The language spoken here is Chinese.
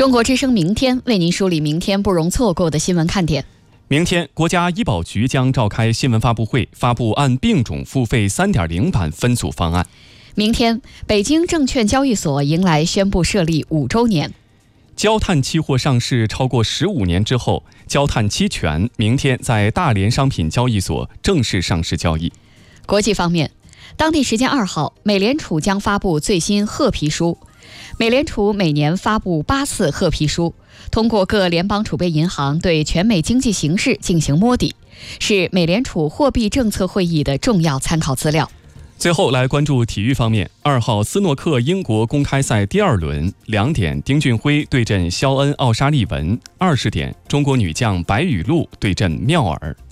中国之声明天为您梳理明天不容错过的新闻看点。 明天，国家医保局将召开新闻发布会，发布按病种付费 3.0 版分组方案。 明天，北京证券交易所迎来宣布设立5周年。 焦炭期货上市超过15年之后，焦炭期权明天在大连商品交易所正式上市交易。 国际方面，当地时间2号，美联储将发布最新褐皮书。美联储每年发布8次褐皮书，通过各联邦储备银行对全美经济形势进行摸底，是美联储货币政策会议的重要参考资料。 最后来关注体育方面，2号斯诺克英国公开赛第2轮，2点丁俊晖对阵肖恩奥沙利文，20点中国女将白雨露对阵妙尔。